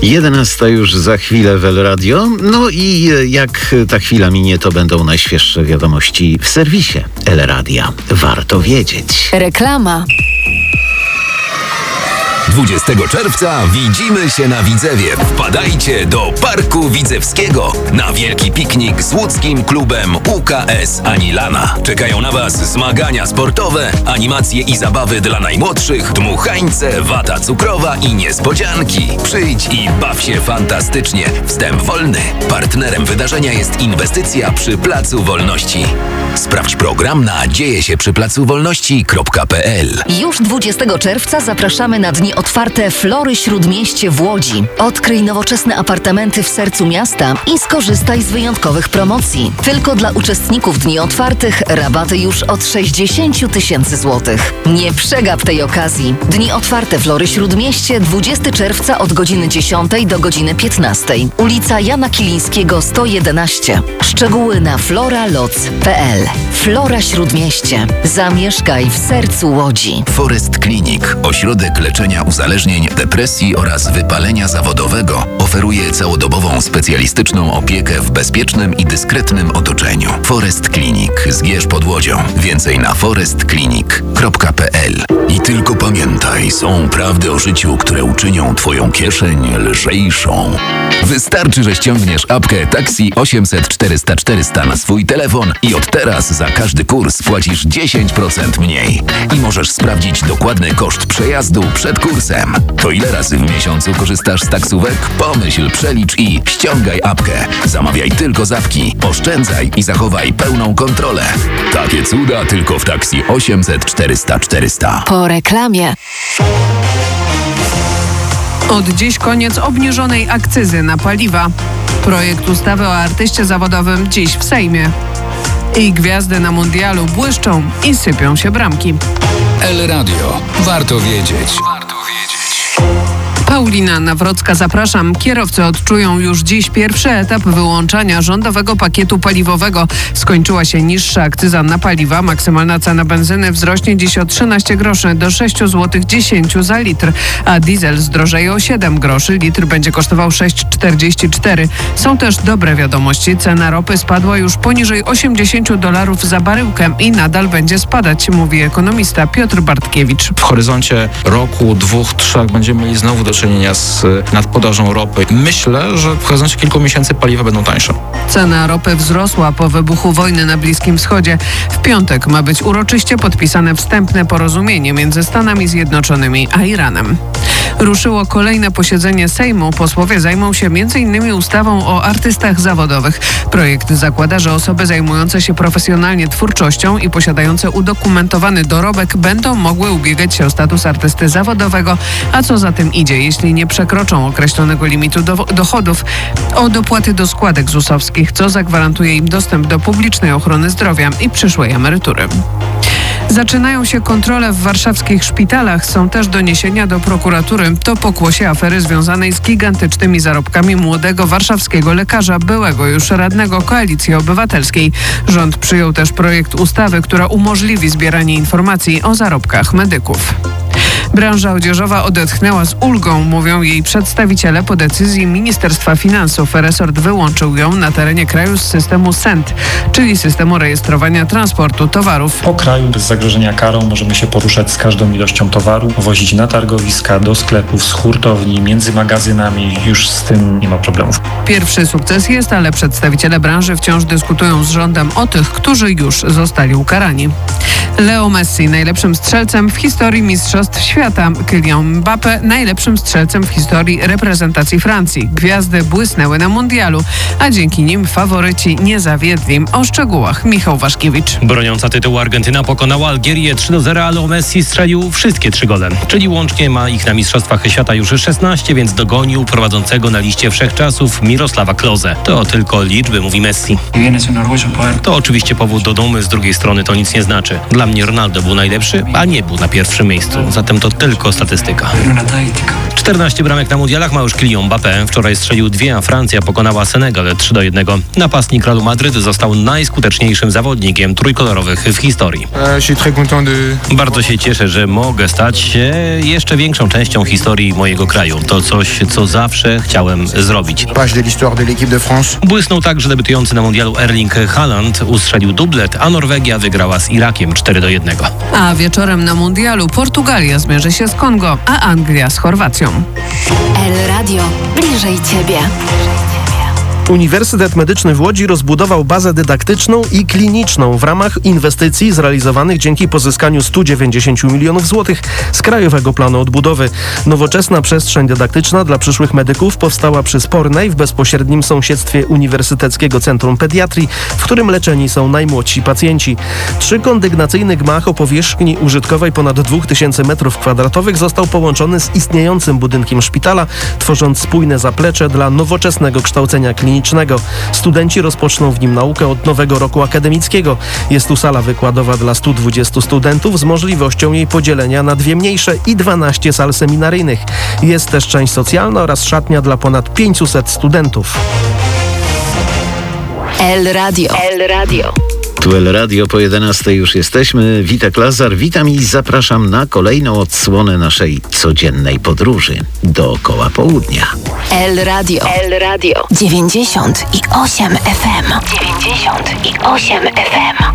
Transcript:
11 już za chwilę w El Radio. No i jak ta chwila minie, to będą najświeższe wiadomości w serwisie El Radia. Warto wiedzieć. Reklama. 20 czerwca widzimy się na Widzewie. Wpadajcie do Parku Widzewskiego na wielki piknik z łódzkim klubem UKS Anilana. Czekają na Was zmagania sportowe, animacje i zabawy dla najmłodszych, dmuchańce, wata cukrowa i niespodzianki. Przyjdź i baw się fantastycznie. Wstęp wolny. Partnerem wydarzenia jest inwestycja przy Placu Wolności. Sprawdź program na dziejesie-przy-placu-wolności.pl. Już 20 czerwca zapraszamy na Dni Otwarte Flory Śródmieście w Łodzi. Odkryj nowoczesne apartamenty w sercu miasta i skorzystaj z wyjątkowych promocji. Tylko dla uczestników Dni Otwartych rabaty już od 60 tysięcy złotych. Nie przegap tej okazji. Dni Otwarte Flory Śródmieście 20 czerwca od godziny 10 do godziny 15. Ulica Jana Kilińskiego 111. Szczegóły na floraloc.pl. Flora Śródmieście. Zamieszkaj w sercu Łodzi. Forest Clinic, ośrodek leczenia uzależnień, depresji oraz wypalenia zawodowego, oferuje całodobową specjalistyczną opiekę w bezpiecznym i dyskretnym otoczeniu. Forest Clinic, Zgierz pod Łodzią. Więcej na forestclinic.pl. I tylko pamiętaj, są prawdy o życiu, które uczynią Twoją kieszeń lżejszą. Wystarczy, że ściągniesz apkę Taxi 800 400 400 na swój telefon i od teraz za każdy kurs płacisz 10% mniej. I możesz sprawdzić dokładny koszt przejazdu przed kursem. To ile razy w miesiącu korzystasz z taksówek? Pomyśl, przelicz i ściągaj apkę. Zamawiaj tylko z apki, oszczędzaj i zachowaj pełną kontrolę. Takie cuda tylko w Taxi 800 400 400. Po reklamie. Od dziś koniec obniżonej akcyzy na paliwa. Projekt ustawy o artyście zawodowym dziś w Sejmie. I gwiazdy na mundialu błyszczą i sypią się bramki. El Radio. Warto wiedzieć. Paulina Nawrocka, zapraszam. Kierowcy odczują już dziś pierwszy etap wyłączania rządowego pakietu paliwowego. Skończyła się niższa akcyza na paliwa. Maksymalna cena benzyny wzrośnie dziś o 13 groszy do 6,10 zł za litr, a diesel zdrożeje o 7 groszy. Litr będzie kosztował 6,44. Są też dobre wiadomości. Cena ropy spadła już poniżej $80 za baryłkę i nadal będzie spadać, mówi ekonomista Piotr Bartkiewicz. W horyzoncie roku, 2-3 będziemy mieli znowu do czynienia z nadpodażą ropy. Myślę, że w horyzoncie kilku miesięcy paliwa będą tańsze. Cena ropy wzrosła po wybuchu wojny na Bliskim Wschodzie. W piątek ma być uroczyście podpisane wstępne porozumienie między Stanami Zjednoczonymi a Iranem. Ruszyło kolejne posiedzenie Sejmu. Posłowie zajmą się m.in. ustawą o artystach zawodowych. Projekt zakłada, że osoby zajmujące się profesjonalnie twórczością i posiadające udokumentowany dorobek będą mogły ubiegać się o status artysty zawodowego, a co za tym idzie, jeśli nie przekroczą określonego limitu dochodów, o dopłaty do składek ZUS-owskich, co zagwarantuje im dostęp do publicznej ochrony zdrowia i przyszłej emerytury. Zaczynają się kontrole w warszawskich szpitalach. Są też doniesienia do prokuratury. To pokłosie afery związanej z gigantycznymi zarobkami młodego warszawskiego lekarza, byłego już radnego Koalicji Obywatelskiej. Rząd przyjął też projekt ustawy, która umożliwi zbieranie informacji o zarobkach medyków. Branża odzieżowa odetchnęła z ulgą, mówią jej przedstawiciele. Po decyzji Ministerstwa Finansów resort wyłączył ją na terenie kraju z systemu SENT, czyli systemu rejestrowania transportu towarów. Po kraju bez zagrożenia karą możemy się poruszać z każdą ilością towaru, wozić na targowiska, do sklepów, z hurtowni, między magazynami. Już z tym nie ma problemów. Pierwszy sukces jest, ale przedstawiciele branży wciąż dyskutują z rządem o tych, którzy już zostali ukarani. Leo Messi najlepszym strzelcem w historii Mistrzostw Świata. Kylian Mbappé najlepszym strzelcem w historii reprezentacji Francji. Gwiazdy błysnęły na mundialu, a dzięki nim faworyci nie zawiedli. O szczegółach Michał Waszkiewicz. Broniąca tytułu Argentyna pokonała Algierię 3-0, a Leo Messi strzelił wszystkie 3 gole. Czyli łącznie ma ich na Mistrzostwach Świata już 16, więc dogonił prowadzącego na liście wszechczasów Mirosława Klose. To tylko liczby, mówi Messi. To oczywiście powód do dumy, z drugiej strony to nic nie znaczy. Dla mnie Ronaldo był najlepszy, a nie był na pierwszym miejscu. Zatem to to tylko statystyka. 14 bramek na mundialach ma już Kylian Mbappé. Wczoraj strzelił 2, a Francja pokonała Senegal 3-1. Napastnik Realu Madryt został najskuteczniejszym zawodnikiem trójkolorowych w historii. Bardzo się cieszę, że mogę stać się jeszcze większą częścią historii mojego kraju. To coś, co zawsze chciałem zrobić. Błysnął także debiutujący na mundialu Erling Haaland. Ustrzelił dublet, a Norwegia wygrała z Irakiem 4-1. A wieczorem na mundialu Portugalia zmierzy się z Kongo, a Anglia z Chorwacją. El Radio. Bliżej Ciebie. Uniwersytet Medyczny w Łodzi rozbudował bazę dydaktyczną i kliniczną w ramach inwestycji zrealizowanych dzięki pozyskaniu 190 milionów złotych z Krajowego Planu Odbudowy. Nowoczesna przestrzeń dydaktyczna dla przyszłych medyków powstała przy Spornej w bezpośrednim sąsiedztwie Uniwersyteckiego Centrum Pediatrii, w którym leczeni są najmłodsi pacjenci. 3-kondygnacyjny gmach o powierzchni użytkowej ponad 2000 m2 został połączony z istniejącym budynkiem szpitala, tworząc spójne zaplecze dla nowoczesnego kształcenia klinicznego. Studenci rozpoczną w nim naukę od nowego roku akademickiego. Jest tu sala wykładowa dla 120 studentów z możliwością jej podzielenia na 2 mniejsze i 12 sal seminaryjnych. Jest też część socjalna oraz szatnia dla ponad 500 studentów. El Radio. El Radio. Tu El Radio, po 11 już jesteśmy. Witek Lazar, witam i zapraszam na kolejną odsłonę naszej codziennej podróży dookoła południa. El Radio. El Radio. 98 FM. 98 FM.